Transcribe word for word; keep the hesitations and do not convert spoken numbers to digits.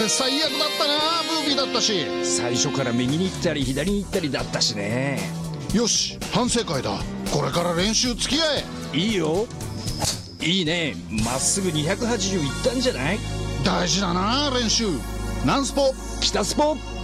最悪だったな。ブービーだったし。 最初から右に行ったり左に行ったりだったしね。 よし、反省会だ。これから練習付き合え。いいよ。いいね。まっすぐにひゃくはちじゅういったんじゃない？ 大事だな練習。南スポ北スポ。